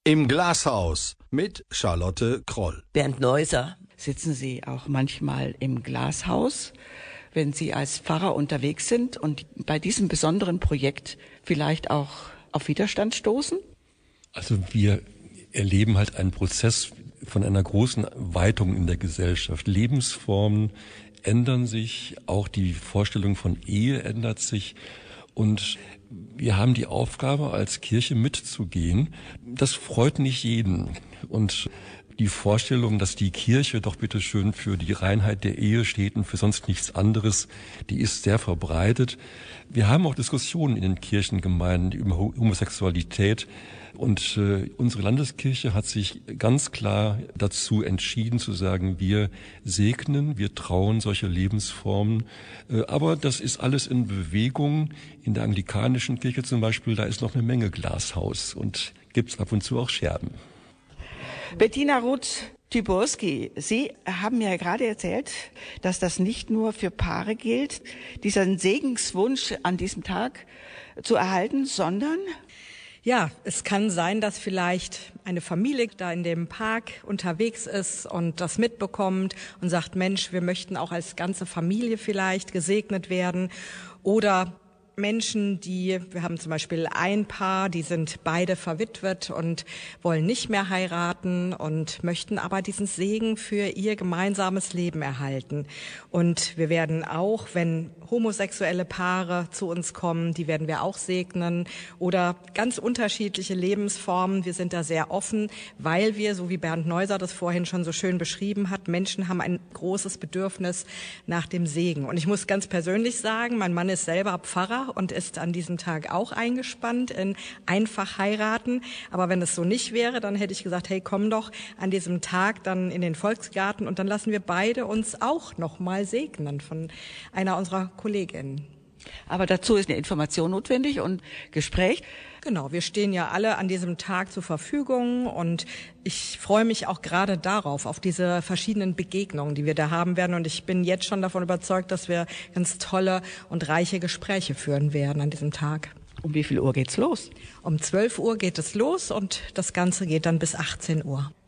Im Glashaus mit Charlotte Kroll. Bernd Neuser. Sitzen Sie auch manchmal im Glashaus, wenn Sie als Pfarrer unterwegs sind und bei diesem besonderen Projekt vielleicht auch auf Widerstand stoßen? Also wir erleben halt einen Prozess von einer großen Weitung in der Gesellschaft. Lebensformen ändern sich, auch die Vorstellung von Ehe ändert sich. Und wir haben die Aufgabe, als Kirche mitzugehen. Das freut nicht jeden. Und die Vorstellung, dass die Kirche doch bitteschön für die Reinheit der Ehe steht und für sonst nichts anderes, die ist sehr verbreitet. Wir haben auch Diskussionen in den Kirchengemeinden über Homosexualität. Und unsere Landeskirche hat sich ganz klar dazu entschieden zu sagen, wir segnen, wir trauen solche Lebensformen. Aber das ist alles in Bewegung. In der anglikanischen Kirche zum Beispiel, da ist noch eine Menge Glashaus und gibt's ab und zu auch Scherben. Bettina Ruth-Tyburski, Sie haben ja gerade erzählt, dass das nicht nur für Paare gilt, diesen Segenswunsch an diesem Tag zu erhalten, sondern... Ja, es kann sein, dass vielleicht eine Familie da in dem Park unterwegs ist und das mitbekommt und sagt, Mensch, wir möchten auch als ganze Familie vielleicht gesegnet werden. Oder Menschen, wir haben zum Beispiel ein Paar, die sind beide verwitwet und wollen nicht mehr heiraten und möchten aber diesen Segen für ihr gemeinsames Leben erhalten. Und wir werden auch, wenn homosexuelle Paare zu uns kommen, die werden wir auch segnen oder ganz unterschiedliche Lebensformen. Wir sind da sehr offen, weil wir, so wie Bernd Neuser das vorhin schon so schön beschrieben hat, Menschen haben ein großes Bedürfnis nach dem Segen. Und ich muss ganz persönlich sagen, mein Mann ist selber Pfarrer und ist an diesem Tag auch eingespannt in einfach heiraten. Aber wenn es so nicht wäre, dann hätte ich gesagt, hey, komm doch an diesem Tag dann in den Volksgarten und dann lassen wir beide uns auch noch mal segnen von einer unserer Kolleginnen. Aber dazu ist eine Information notwendig und Gespräch. Genau, wir stehen ja alle an diesem Tag zur Verfügung und ich freue mich auch gerade darauf, auf diese verschiedenen Begegnungen, die wir da haben werden. Und ich bin jetzt schon davon überzeugt, dass wir ganz tolle und reiche Gespräche führen werden an diesem Tag. Um wie viel Uhr geht's los? Um 12 Uhr geht es los und das Ganze geht dann bis 18 Uhr.